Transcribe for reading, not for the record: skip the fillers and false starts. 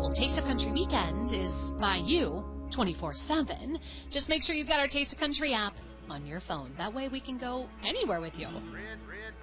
Well, Taste of Country Weekend is by you 24/7. Just make sure you've got our Taste of Country app on your phone. That way we can go anywhere with you.